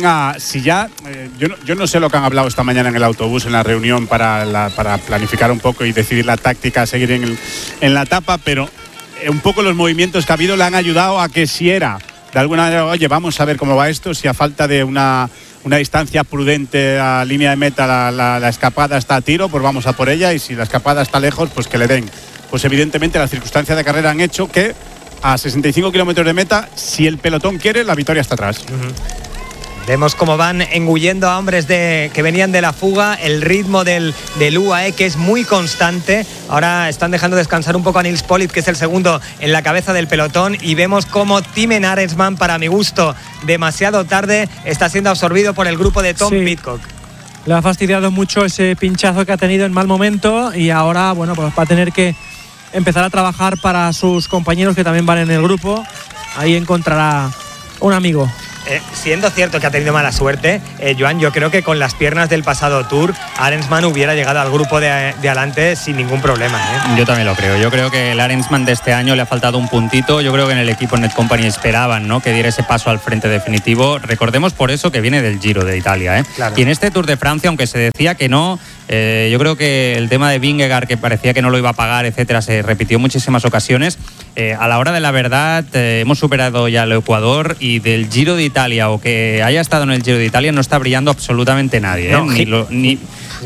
yo no sé lo que han hablado esta mañana en el autobús, en la reunión para planificar un poco y decidir la táctica a seguir en la etapa, pero un poco los movimientos que ha habido le han ayudado a que si era de alguna manera, oye, vamos a ver cómo va esto, si a falta de una una distancia prudente a línea de meta, la escapada está a tiro, pues vamos a por ella, y si la escapada está lejos, pues que le den. Pues evidentemente las circunstancias de carrera han hecho que a 65 kilómetros de meta, si el pelotón quiere, la victoria está atrás. Vemos cómo van engullendo a hombres que venían de la fuga, el ritmo del UAE, que es muy constante. Ahora están dejando descansar un poco a Nils Politt, que es el segundo en la cabeza del pelotón, y vemos cómo Thymen Arensman, para mi gusto, demasiado tarde, está siendo absorbido por el grupo de Tom Pidcock. Le ha fastidiado mucho ese pinchazo que ha tenido en mal momento, y ahora, bueno, pues va a tener que empezar a trabajar para sus compañeros que también van en el grupo. Ahí encontrará un amigo. Siendo cierto que ha tenido mala suerte, Joan, yo creo que con las piernas del pasado Tour, Arensman hubiera llegado al grupo de adelante sin ningún problema. Yo también lo creo. Yo creo que el Arensman de este año le ha faltado un puntito. Yo creo que en el equipo Netcompany esperaban, ¿no?, que diera ese paso al frente definitivo. Recordemos por eso que viene del Giro de Italia. Claro. Y en este Tour de Francia, aunque se decía que no, yo creo que el tema de Vingegaard, que parecía que no lo iba a pagar, etcétera, se repitió en muchísimas ocasiones. A la hora de la verdad, hemos superado ya el Ecuador, y del Giro de Italia, o que haya estado en el Giro de Italia, no está brillando absolutamente nadie. No, ni Hindley.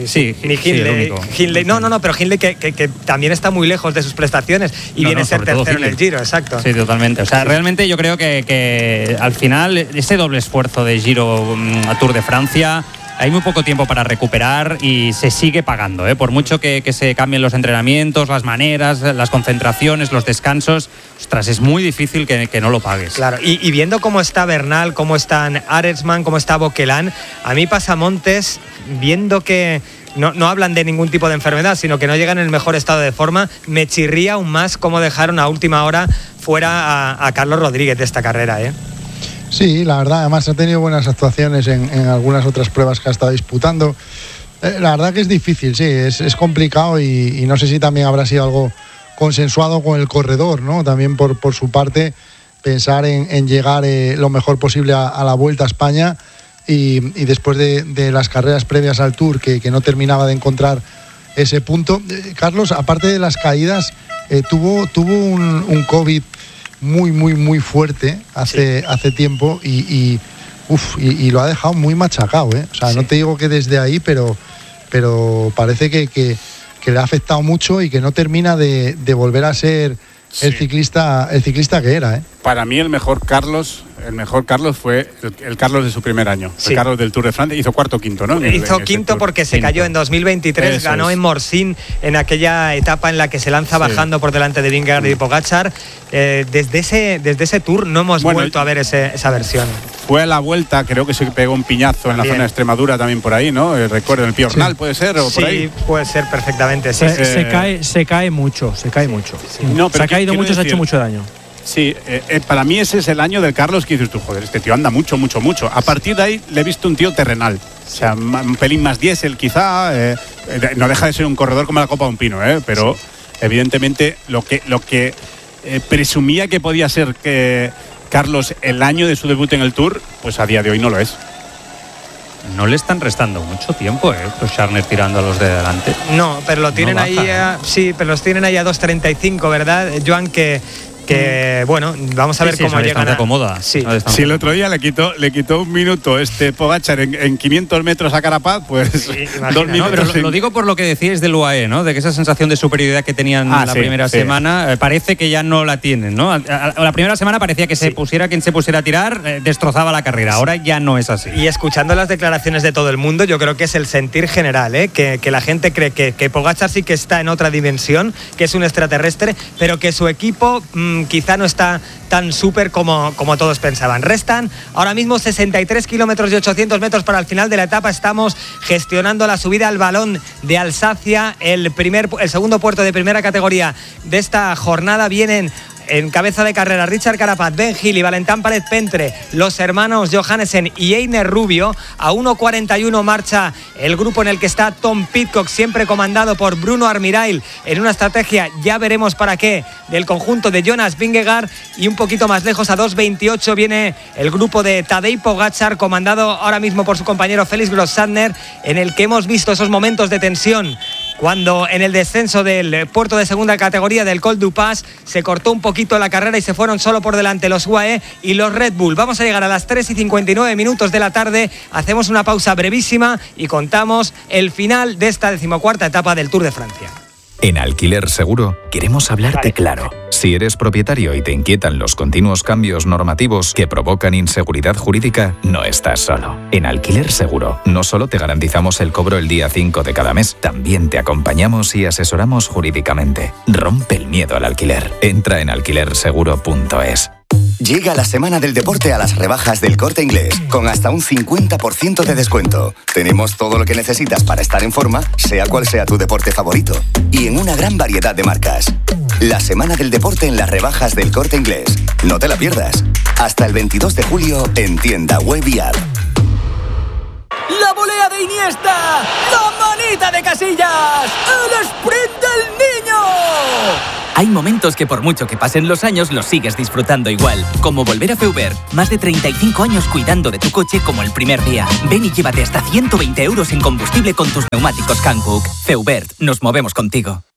No, pero Hindley que también está muy lejos de sus prestaciones y viene a ser tercero en el Giro, exacto. Sí, totalmente. O sea, realmente yo creo que al final ese doble esfuerzo de Giro a Tour de Francia, hay muy poco tiempo para recuperar y se sigue pagando, por mucho que se cambien los entrenamientos, las maneras, las concentraciones, los descansos. Ostras, es muy difícil que no lo pagues. Claro, y viendo cómo está Bernal, cómo están Arensman, cómo está Bauquelin, a mí Pasamontes, viendo que no hablan de ningún tipo de enfermedad, sino que no llegan en el mejor estado de forma, me chirría aún más cómo dejaron a última hora fuera a Carlos Rodríguez de esta carrera. Sí, la verdad, además ha tenido buenas actuaciones en algunas otras pruebas que ha estado disputando. La verdad que es difícil, sí, es complicado, y no sé si también habrá sido algo consensuado con el corredor, ¿no? También por su parte, pensar en llegar lo mejor posible a la Vuelta a España, y después de las carreras previas al Tour, que no terminaba de encontrar ese punto. Carlos, aparte de las caídas, tuvo un COVID muy fuerte hace tiempo, y lo ha dejado muy machacado, O sea, no te digo que desde ahí, pero parece que le ha afectado mucho, y que no termina de volver a ser el ciclista que era. Para mí el mejor Carlos fue el Carlos de su primer año, el Carlos del Tour de Francia. Hizo cuarto o quinto, ¿no? Hizo quinto porque se cayó en 2023, eso ganó en Morsin en aquella etapa en la que se lanza bajando por delante de Vingegaard y Pogačar. Desde ese Tour no hemos vuelto a ver esa versión. Fue a la Vuelta, creo que se pegó un piñazo en la zona de Extremadura también por ahí, ¿no? Recuerdo, en el Piornal, ¿puede ser? ¿O por ahí? Sí, puede ser perfectamente. Sí. Se cae mucho. Sí. No, se ha caído mucho, se ha hecho mucho daño. Sí, para mí ese es el año del Carlos que dices tú, joder, este tío anda mucho. A partir de ahí le he visto un tío terrenal. O sea, un pelín más diésel quizá. No deja de ser un corredor como la copa de un pino, pero evidentemente lo que presumía que podía ser Carlos el año de su debut en el Tour, pues a día de hoy no lo es. No le están restando mucho tiempo, los Scharner tirando a los de delante. No, pero lo tienen ahí pero los tienen ahí a 2.35, ¿verdad, Joan? Que bueno, vamos a ver cómo llegan. Acomoda. Sí, el otro día le quitó un minuto Pogačar en 500 metros a Carapaz, pues sí, 2 minutos. No, pero lo digo por lo que decíais del UAE, ¿no? De que esa sensación de superioridad que tenían la primera semana, parece que ya no la tienen, ¿no? La primera semana parecía que se pusiera quien se pusiera a tirar, destrozaba la carrera. Ahora ya no es así. Y escuchando las declaraciones de todo el mundo, yo creo que es el sentir general, que la gente cree que Pogačar sí que está en otra dimensión, que es un extraterrestre, pero que su equipo quizá no está tan súper como todos pensaban. Restan ahora mismo 63 kilómetros y 800 metros para el final de la etapa. Estamos gestionando la subida al Balón de Alsacia, el segundo puerto de primera categoría de esta jornada. Vienen en cabeza de carrera Richard Carapaz, Ben Hill y Valentin Pérez-Pentre, los hermanos Johannesen y Einer Rubio. A 1.41 marcha el grupo en el que está Tom Pidcock, siempre comandado por Bruno Armirail, en una estrategia, ya veremos para qué, del conjunto de Jonas Vingegaard. Y un poquito más lejos, a 2.28, viene el grupo de Tadej Pogačar, comandado ahora mismo por su compañero Félix Grosssadner, en el que hemos visto esos momentos de tensión cuando en el descenso del puerto de segunda categoría del Col du Pas se cortó un poquito la carrera y se fueron solo por delante los UAE y los Red Bull. Vamos a llegar a las 3:59 de la tarde, hacemos una pausa brevísima y contamos el final de esta 14ª etapa del Tour de Francia. En Alquiler Seguro queremos hablarte claro. Si eres propietario y te inquietan los continuos cambios normativos que provocan inseguridad jurídica, no estás solo. En Alquiler Seguro no solo te garantizamos el cobro el día 5 de cada mes, también te acompañamos y asesoramos jurídicamente. Rompe el miedo al alquiler. Entra en alquilerseguro.es. Llega la semana del deporte a las rebajas del Corte Inglés, con hasta un 50% de descuento. Tenemos todo lo que necesitas para estar en forma, sea cual sea tu deporte favorito. Y en una gran variedad de marcas. La semana del deporte en las rebajas del Corte Inglés. No te la pierdas. Hasta el 22 de julio en tienda web y app. ¡La volea de Iniesta! ¡La manita de Casillas! ¡El sprint del niño! Hay momentos que por mucho que pasen los años los sigues disfrutando igual. Como volver a Feubert. Más de 35 años cuidando de tu coche como el primer día. Ven y llévate hasta 120 € en combustible con tus neumáticos Hankook. Feubert, nos movemos contigo.